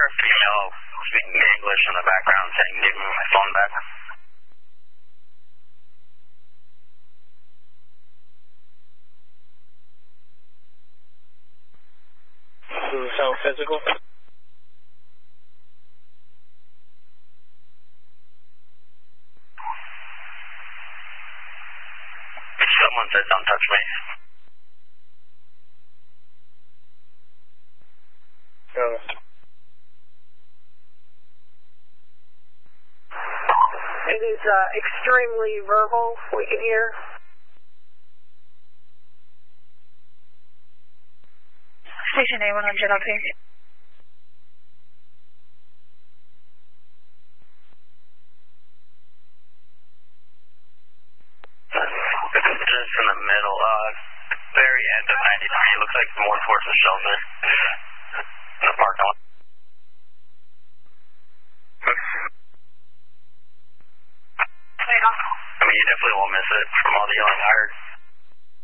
hear a female speaking English in the background saying, "Give me my phone back." Does it sound physical? Someone said, "Don't touch me." It is extremely verbal, we can hear. Station A100 up here. Just in the middle, very end of 93. It looks like more towards the shelter in the parking lot. I mean, you definitely won't miss it from all the yelling I heard.